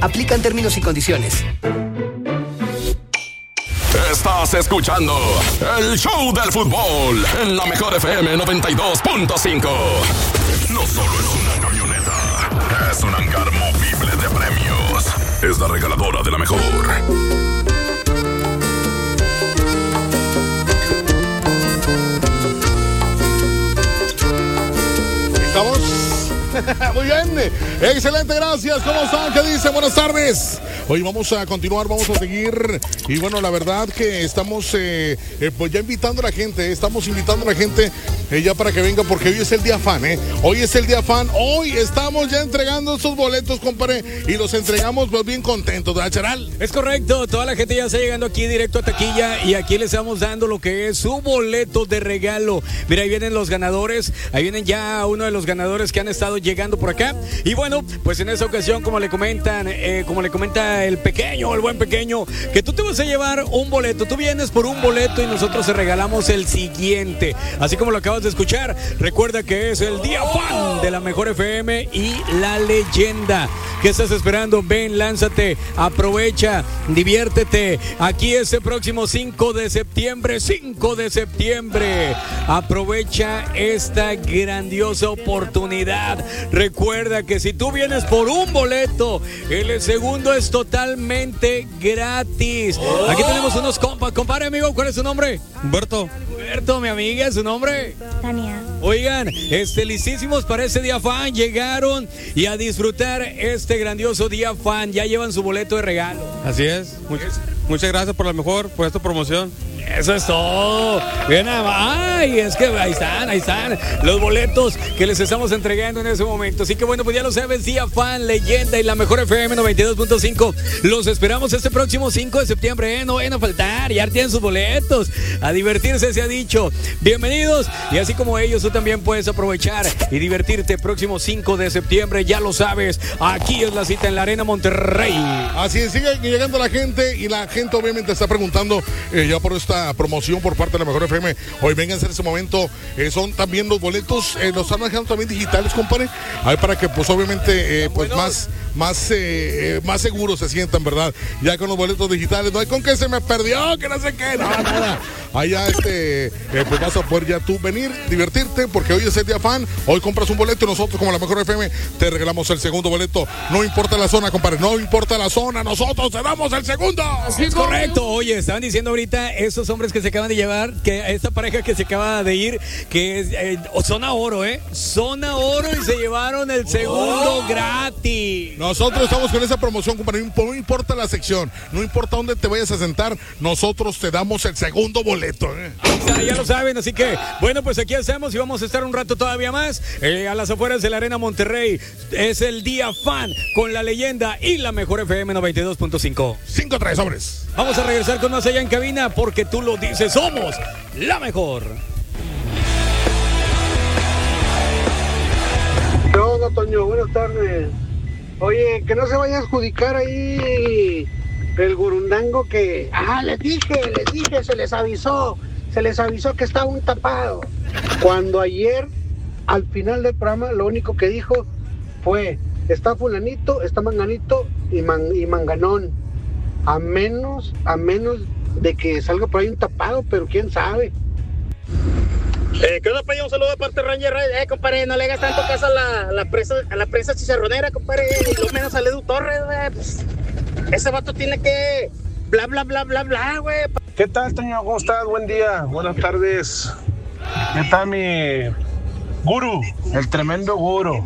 Aplican términos y condiciones. Estás escuchando el show del fútbol en la mejor FM 92.5. No solo es una camioneta, es un hangar movible de premios. Es la regaladora de la mejor. ¿Estamos? Muy bien, excelente, gracias. ¿Cómo están? ¿Qué dicen? Buenas tardes. Hoy vamos a continuar, vamos a seguir. Y bueno, la verdad que estamos pues ya invitando a la gente. Estamos invitando a la gente ya para que venga, porque hoy es el día fan, Hoy es el día fan. Hoy estamos ya entregando estos boletos, compadre. Y los entregamos pues bien contentos, ¿verdad, Charal? Es correcto, toda la gente ya está llegando aquí directo a taquilla. Y aquí les estamos dando lo que es su boleto de regalo. Mira, ahí vienen los ganadores. Ahí vienen ya uno de los ganadores que han estado llegando por acá. Y bueno, pues en esta ocasión, como le comenta el pequeño, el buen pequeño, que tú te vas a llevar un boleto. Tú vienes por un boleto y nosotros te regalamos el siguiente. Así como lo acabas de escuchar, recuerda que es el día fan de la mejor FM y la leyenda. ¿Qué estás esperando? Ven, lánzate, aprovecha, diviértete. Aquí este próximo 5 de septiembre. Aprovecha esta grandiosa oportunidad. Recuerda que si tú vienes por un boleto, el segundo es totalmente gratis. Aquí tenemos unos compas. Compadre, amigo, ¿cuál es su nombre? Humberto, mi amiga, ¿su nombre? Tania. Oigan, listísimos para este día fan. Llegaron y a disfrutar este grandioso día fan. Ya llevan su boleto de regalo. así es. Muchas gracias por esta promoción. Eso es todo. Bien, ay, es que ahí están los boletos que les estamos entregando en ese momento. Así que bueno, pues ya lo sabes, día fan, leyenda y la mejor FM 92.5. Los esperamos este próximo 5 de septiembre, no vayan a faltar, ya tienen sus boletos. A divertirse se ha dicho. Bienvenidos, y así como ellos, tú también puedes aprovechar y divertirte próximo 5 de septiembre, ya lo sabes. Aquí es la cita en la Arena Monterrey. Así es, sigue llegando la gente y la gente obviamente está preguntando ya por esta promoción por parte de la mejor FM. Hoy vénganse en ese momento. Son también los boletos, los están dejando también digitales, compadre. Ahí para que pues obviamente pues más seguros se sientan, ¿verdad? Ya con los boletos digitales. No hay con que se me perdió, que no sé qué, nada. Allá pues vas a poder ya tú venir, divertirte, porque hoy es el día fan. Hoy compras un boleto y nosotros, como la mejor FM, te regalamos el segundo boleto. No importa la zona, compadre, no importa la zona, nosotros te damos el segundo. Así es correcto. Oye, estaban diciendo ahorita esos hombres que se acaban de llevar, que esta pareja que se acaba de ir, que es zona oro, zona oro, y se llevaron el segundo gratis. Nosotros estamos con esa promoción, compadre. No importa la sección, no importa dónde te vayas a sentar, nosotros te damos el segundo boleto. Ya lo saben, así que bueno, pues aquí estamos y vamos a estar un rato todavía más a las afueras de la Arena Monterrey. Es el día fan con la leyenda y la mejor FM 92.5. 5-3, hombres. Vamos a regresar con más allá en cabina, porque tú lo dices, somos la mejor. No, Toño, buenas tardes. Oye, que no se vaya a adjudicar ahí el gurundango que... les dije, se les avisó que estaba un tapado. Cuando ayer, al final del programa, lo único que dijo fue, está fulanito, está manganito y manganón. A menos de que salga por ahí un tapado, pero quién sabe. ¿Qué onda, Peña? Un saludo de parte de Ranger. Compadre, no le hagas tanto caso a la prensa chicharronera, compadre. Y lo menos a Edu Torres, pues, ese vato tiene que bla, bla, bla, bla, bla, güey. ¿Qué tal, Toño? ¿Cómo estás? Buen día, buenas tardes. ¿Qué tal mi gurú? El tremendo gurú.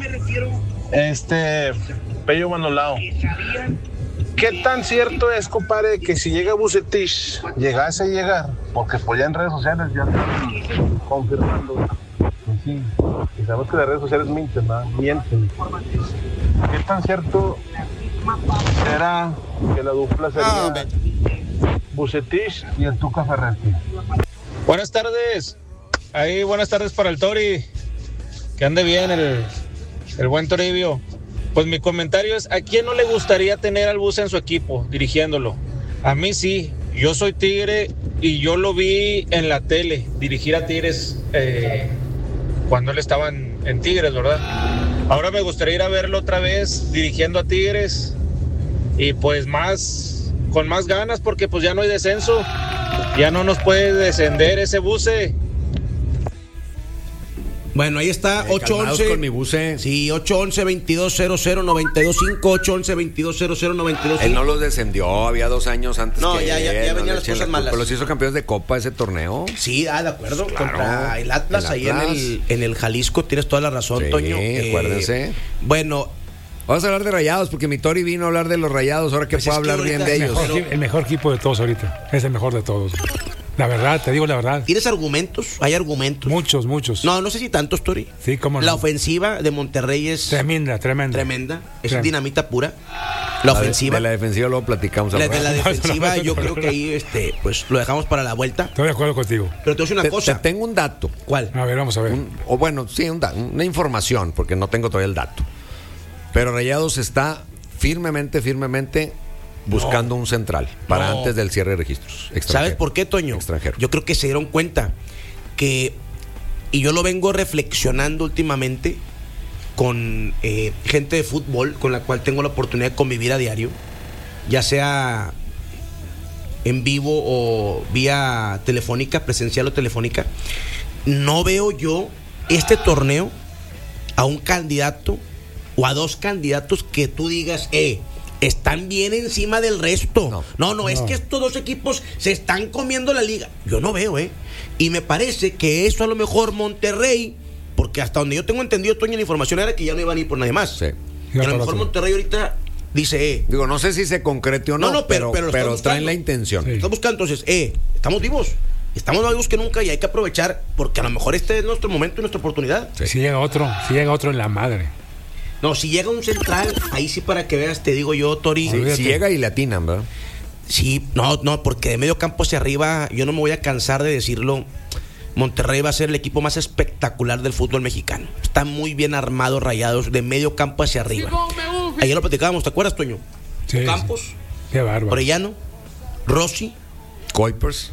Pello Manolao. ¿Qué tan cierto es, compadre, que si llega Vucetich, llegase a llegar, porque pues ya en redes sociales ya están confirmando, pues sí, y sabemos que las redes sociales mienten, ¿no? Mienten. ¿Qué tan cierto será que la dupla sería Vucetich y el Tuca Ferretti? Buenas tardes. Ahí, buenas tardes para el Tori. Que ande bien el buen Toribio. Pues mi comentario es, ¿a quién no le gustaría tener al Buce en su equipo, dirigiéndolo? A mí sí, yo soy Tigre y yo lo vi en la tele, dirigir a Tigres cuando él estaba en Tigres, ¿verdad? Ahora me gustaría ir a verlo otra vez dirigiendo a Tigres y pues con más ganas, porque pues ya no hay descenso, ya no nos puede descender ese buce. Bueno, ahí está, 811 con mi buce. Sí, 811-2200-925, 811-2200-925. Él no los descendió, había 2 años antes. No, que ya venían las cosas malas. Pero los hizo campeones de Copa ese torneo. Sí, de acuerdo. Claro. Contra el Atlas, ahí en el Jalisco, tienes toda la razón, Sí, Toño. acuérdense. Bueno, vamos a hablar de Rayados, porque mi Tori vino a hablar de los Rayados, ahora que Pues puedo es que hablar bien ahorita de es ellos. El mejor equipo de todos ahorita. Es el mejor de todos. La verdad, te digo la verdad. ¿tienes argumentos? Hay argumentos. Muchos. No sé si tantos, Tori. Sí, cómo no. La ofensiva de Monterrey es Tremenda. Es dinamita pura. La ofensiva. De la defensiva luego platicamos. De la defensiva, yo creo que ahí pues lo dejamos para la vuelta. Estoy de acuerdo contigo. Pero te voy a decir una cosa. Te tengo un dato. ¿Cuál? A ver, vamos a ver. Una información, porque no tengo todavía el dato. Pero Rayados está firmemente buscando un central para antes del cierre de registros. ¿Sabes por qué, Toño? Extranjero. Yo creo que se dieron cuenta que, y yo lo vengo reflexionando últimamente con gente de fútbol con la cual tengo la oportunidad de convivir a diario, ya sea en vivo o vía telefónica, presencial o telefónica. No veo yo este torneo a un candidato o a 2 candidatos que tú digas, están bien encima del resto. No, es que estos 2 equipos se están comiendo la liga. Yo no veo, Y me parece que eso a lo mejor Monterrey, porque hasta donde yo tengo entendido, Toño, la información era que ya no iban a ir por nadie más. Sí. Y a lo mejor Monterrey ahorita dice, Digo, no sé si se concrete o no, pero traen la intención. Estamos buscando, entonces, estamos vivos. Estamos más vivos que nunca y hay que aprovechar, porque a lo mejor este es nuestro momento y nuestra oportunidad. Sí. Si llega otro en la madre. No, si llega un central, ahí sí, para que veas, te digo yo, Tori. Sí, si llega y le atinan, ¿verdad? Sí, no, porque de medio campo hacia arriba, yo no me voy a cansar de decirlo, Monterrey va a ser el equipo más espectacular del fútbol mexicano. Está muy bien armado, Rayados, de medio campo hacia arriba. Ayer lo platicábamos, ¿te acuerdas, Toño? Sí, Campos, sí. Qué bárbaro. Orellano, Rossi, Kuipers,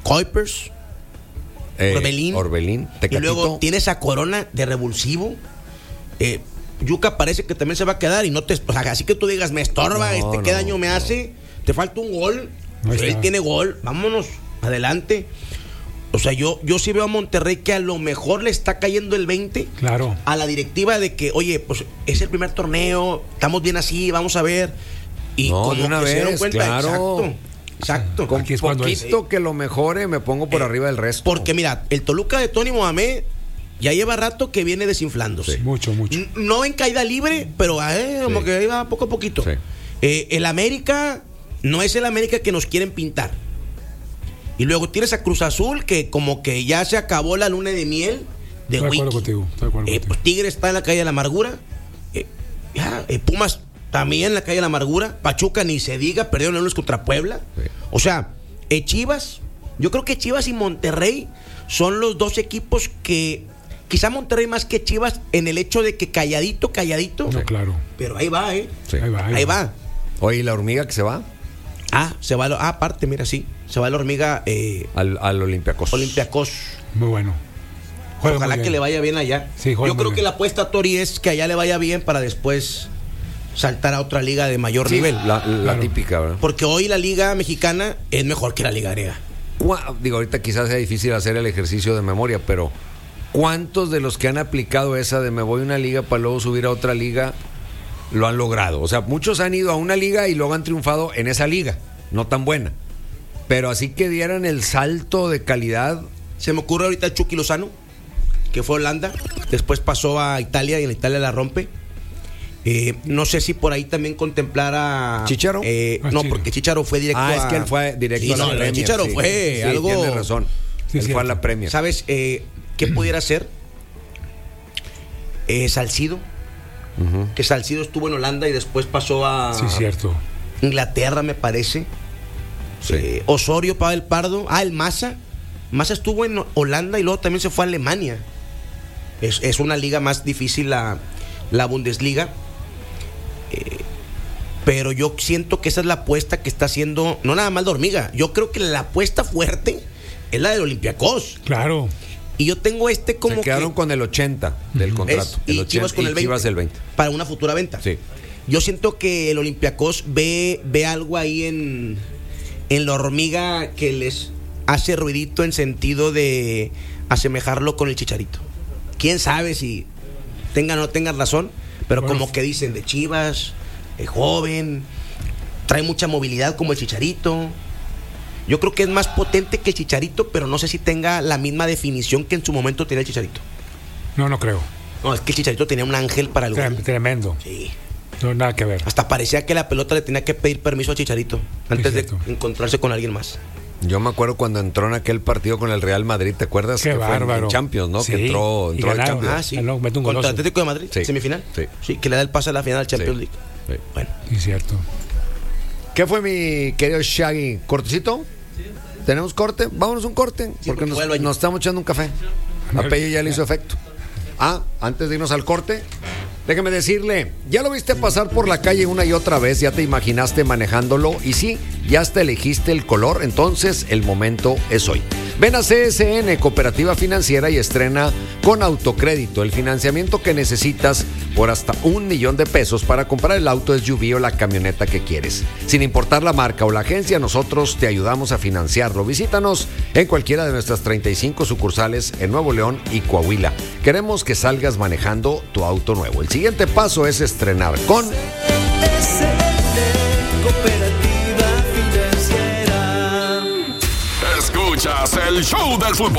Orbelín, Tecatito. Y luego tienes a Corona de revulsivo. Yuca parece que también se va a quedar y no te, o sea, así que tú digas, me estorba, qué daño me hace, te falta un gol, él tiene gol, vámonos, adelante. O sea, yo sí veo a Monterrey que a lo mejor le está cayendo el 20 a la directiva de que, oye, pues es el primer torneo, estamos bien así, vamos a ver. Y como de una que vez, se dieron cuenta, claro. Exacto. Con poquito que lo mejore, me pongo por arriba del resto. Porque mira, el Toluca de Tony Mohamed ya lleva rato que viene desinflándose. Sí, mucho. No en caída libre, pero como que ahí va poco a poquito. Sí. El América no es el América que nos quieren pintar. Y luego tienes a Cruz Azul, que como que ya se acabó la luna de miel de Wiki. Estoy de acuerdo contigo. Pues Tigre está en la calle de la amargura. Pumas también en la calle de la amargura. Pachuca ni se diga, perdieron el lunes contra Puebla. Sí. O sea, Chivas, yo creo que Chivas y Monterrey son los 2 equipos que, quizá Monterrey más que Chivas, en el hecho de que calladito. No, claro. Pero ahí va, Sí. Ahí va. Oye, ¿y la hormiga que se va? Se va, aparte, mira, sí. Se va la hormiga al Olympiacos. Muy bueno. Ojalá que le vaya bien allá. Sí, yo creo que la apuesta, Tori, es que allá le vaya bien para después saltar a otra liga de mayor nivel. La típica, ¿verdad? Porque hoy la liga mexicana es mejor que la liga griega. Digo, ahorita quizás sea difícil hacer el ejercicio de memoria, pero ¿cuántos de los que han aplicado esa de me voy a una liga para luego subir a otra liga lo han logrado? O sea, muchos han ido a una liga y luego han triunfado en esa liga, no tan buena. Pero así que dieran el salto de calidad. Se me ocurre ahorita Chucky Lozano, que fue a Holanda, después pasó a Italia y en Italia la rompe. No sé si por ahí también contemplara ¿Chicharo? No, porque Chicharo fue directo es que él fue directo a la Premier. Chicharo fue algo. Tiene razón. Él fue a la Premier. ¿Sabes qué pudiera ser? Salcido. Que Salcido estuvo en Holanda y después pasó a Inglaterra, me parece. Sí. Osorio, Pavel Pardo. El Massa estuvo en Holanda y luego también se fue a Alemania. Es una liga más difícil la Bundesliga. Pero yo siento que esa es la apuesta que está haciendo, no nada más la hormiga. Yo creo que la apuesta fuerte es la del Olympiacos. Claro. Y yo tengo como se quedaron con el 80 del contrato. Y Chivas con el 20. Chivas el 20. Para una futura venta. Sí. yo siento que el Olympiacos ve algo ahí en la hormiga que les hace ruidito en sentido de asemejarlo con el Chicharito. Quién sabe si tengan o no tengan razón, pero bueno, como que dicen de Chivas, joven, trae mucha movilidad como el Chicharito. Yo creo que es más potente que el Chicharito, pero no sé si tenga la misma definición que en su momento tenía el Chicharito. No creo. No, es que el Chicharito tenía un ángel para el gol. Tremendo. Sí. No, nada que ver. Hasta parecía que la pelota le tenía que pedir permiso al Chicharito antes de encontrarse con alguien más. Yo me acuerdo cuando entró en aquel partido con el Real Madrid, ¿te acuerdas? Qué que bárbaro. fue en Champions, ¿no? Sí. Que entró Y el ganaron. Champions. Sí. Ganó, mete un Contra golazo. el Atlético de Madrid, Sí. semifinal. Sí. Sí, que le da el pase a la final del Champions League. Sí. Bueno. Es cierto. ¿Qué fue, mi querido Shaggy? ¿Cortecito? ¿Tenemos corte? Vámonos un corte, porque nos estamos echando un café. A Pello ya le hizo efecto. Antes de irnos al corte, déjeme decirle, ¿ya lo viste pasar por la calle una y otra vez? ¿Ya te imaginaste manejándolo? Y sí, ya hasta elegiste el color, entonces el momento es hoy. Ven a CSN, Cooperativa Financiera, y estrena con autocrédito el financiamiento que necesitas por hasta $1,000,000 para comprar el auto SUV o la camioneta que quieres. Sin importar la marca o la agencia, nosotros te ayudamos a financiarlo. Visítanos en cualquiera de nuestras 35 sucursales en Nuevo León y Coahuila. Queremos que salgas manejando tu auto nuevo. El siguiente paso es estrenar con Escuchas el show del fútbol.